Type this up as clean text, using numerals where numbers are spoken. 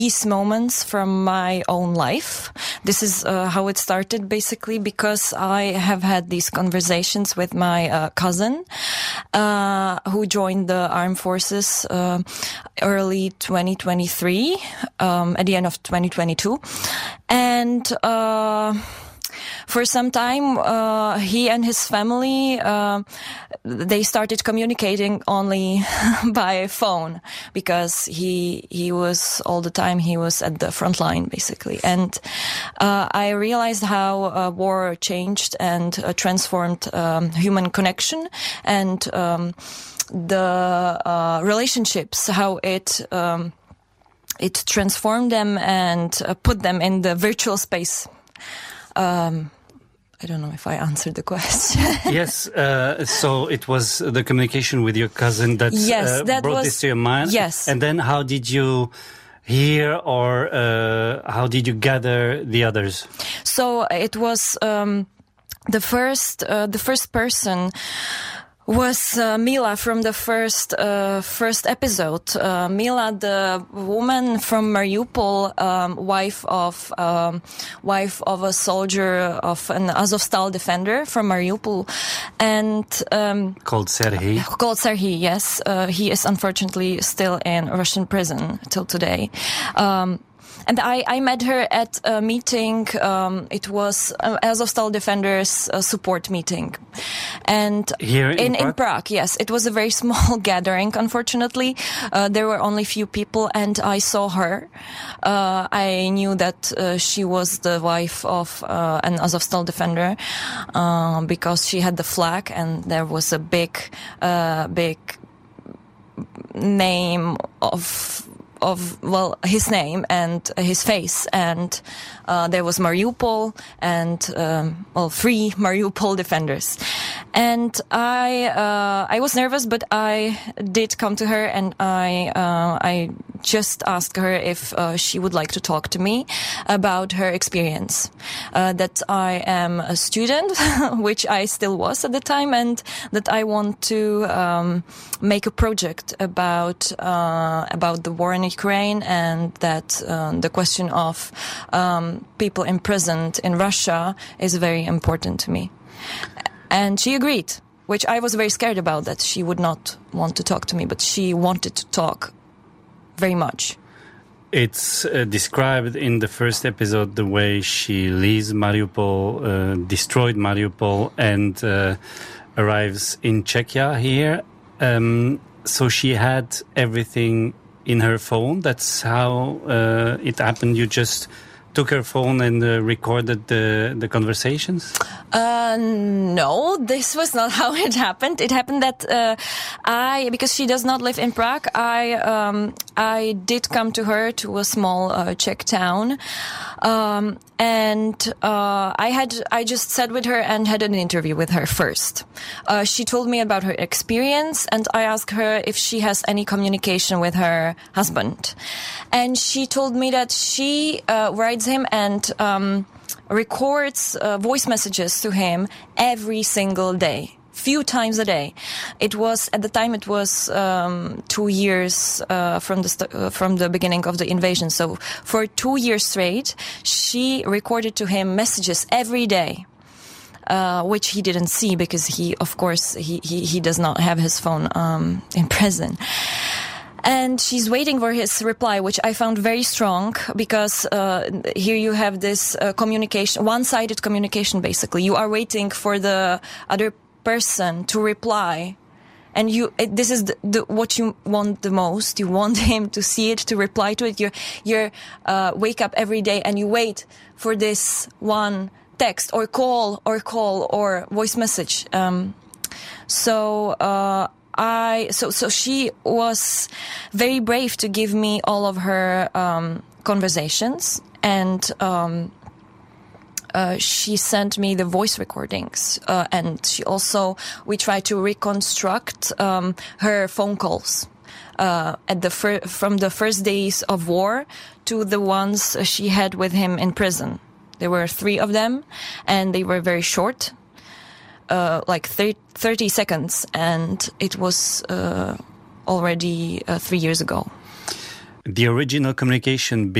these moments from my own life. This is how it started, basically, because I have had these conversations with my cousin, who joined the armed forces early 2023, at the end of 2022. And for some time, he and his family, they started communicating only by phone, because he was all the time, he was at the front line, basically. And I realized how war changed and transformed human connection and the relationships, how it transformed them and put them in the virtual space. I don't know if I answered the question. Yes, so it was the communication with your cousin that, brought this to your mind? Yes. And then how did you hear, or how did you gather the others? So it was the first person was Mila from the first episode. Mila, the woman from Mariupol, wife of a soldier, of an Azovstal defender from Mariupol, and called Serhiy. Called Serhiy, yes. He is unfortunately still in Russian prison till today. And I met her at a meeting. It was Azovstal Defenders support meeting. And here in Prague, yes. It was a very small gathering, unfortunately. There were only few people, and I saw her. I knew that she was the wife of an Azovstal defender, because she had the flag, and there was a big name of his name and his face, and there was Mariupol and three Mariupol defenders. And I was nervous, but I did come to her, and I just asked her if she would like to talk to me about her experience. That I am a student, which I still was at the time, and that I want to make a project about the war in Ukraine, and that the question of people imprisoned in Russia is very important to me. And she agreed, which I was very scared about, that she would not want to talk to me, but she wanted to talk very much. It's described in the first episode the way she leaves Mariupol, destroyed Mariupol, and arrives in Czechia here. So she had everything in her phone. That's how it happened. You just took her phone and recorded the conversations? No, this was not how it happened. It happened that because she does not live in Prague, I did come to her to a small Czech town, and I just sat with her and had an interview with her first. She told me about her experience, and I asked her if she has any communication with her husband, and she told me that she writes him and records voice messages to him every single day, few times a day. It was, at the time, it was 2 years from the beginning of the invasion. So for 2 years straight, she recorded to him messages every day, which he didn't see because he does not have his phone in prison. And she's waiting for his reply, which I found very strong, because here you have this communication, one-sided communication, basically. You are waiting for the other person to reply, and this is what you want the most. You want him to see it, to reply to it. You wake up every day and you wait for this one text or call or voice message. So she was very brave to give me all of her conversations, and she sent me the voice recordings, and we tried to reconstruct her phone calls from the first days of war to the ones she had with him in prison. There were 3 of them, and they were very short. Like 30 seconds, and it was already 3 years ago. The original communication